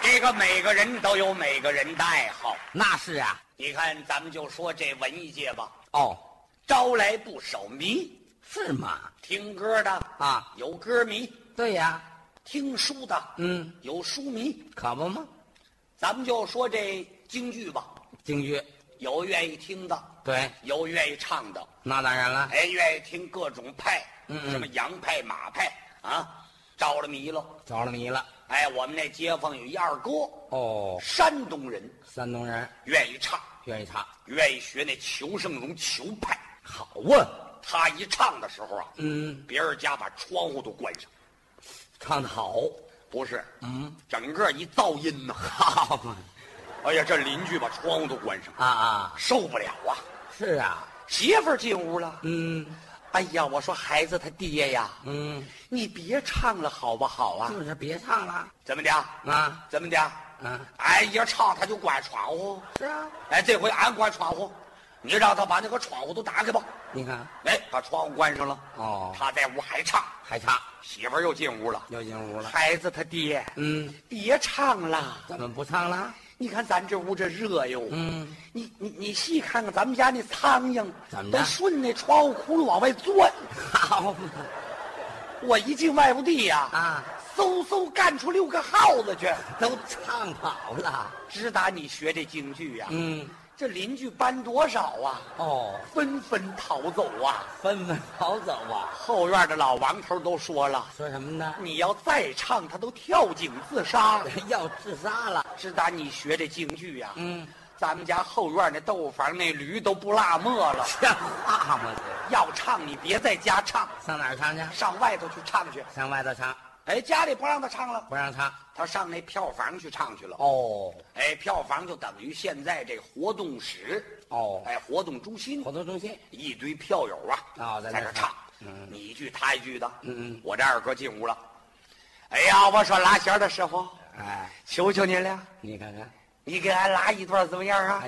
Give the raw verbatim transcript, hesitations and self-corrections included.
这个每个人都有每个人的爱好。 那是啊。 你看，咱们就说这文艺界吧。 哦， 招来不少迷， 是吗？ 听歌的啊， 有歌迷； 对呀。 听书的， 嗯， 有书迷， 可不吗？ 咱们就说这京剧吧。 京剧有愿意听的， 对， 有愿意唱的。 那当然了。 哎，愿意听各种派， 嗯嗯什么洋派、马派啊，着了迷了， 着了迷了。 哎，我们那街坊有一二哥， 哦， 山东人， 山东人， 愿意唱， 愿意唱， 愿意学那裘盛戎裘派。 好啊。 他一唱的时候啊， 嗯， 别人家把窗户都关上。 唱得好。 不是， 嗯， 整个一噪音呐。 好嘛。 哎呀，这邻居把窗户都关上啊啊， 受不了啊。 是啊。 媳妇儿进屋了。 嗯， 哎呀，我说孩子他爹呀， 嗯， 你别唱了好不好啊？ 就是别唱了。 怎么的啊？ 怎么的？ 嗯， 哎，一唱他就关窗户。 是啊。 哎，这回俺关窗户，你让他把那个窗户都打开吧。 你看， 哎，把窗户关上了。 哦， 他在屋还唱， 还唱， 媳妇儿又进屋了， 又进屋了。 孩子他爹， 嗯， 别唱了， 怎么不唱了？ 你看咱这屋这热哟。 嗯， 你你你细看看咱们家那苍蝇， 怎么着都顺那窗户窟窿往外钻。 好嘛。 我一进外屋地呀， 啊， 嗖嗖干出六个耗子去， 都唱好了。 直打你学这京剧呀。 嗯， 这邻居搬多少啊？ 哦， 纷纷逃走啊！ 纷纷逃走啊。 后院的老王头都说了， 说什么呢？ 你要再唱，他都跳井自杀。 要自杀了。 直打你学这京剧呀。 嗯， 咱们家后院那豆腐房那驴都不落寞了。 像话吗？ 要唱你别在家唱， 上哪儿唱去？ 上外头去唱去。 上外头唱。 哎，家里不让他唱了， 不让唱。 他上那票房去唱去了。 哦， 哎，票房就等于现在这活动室。 哦， 哎，活动中心， 活动中心一堆票友啊， 哦， 在这唱， 嗯， 你一句他一句的。 嗯嗯， 我这二哥进屋了。哎呀，我说拉弦的师傅， 哎， 求求您了， 你看看， 你给俺拉一段怎么样啊？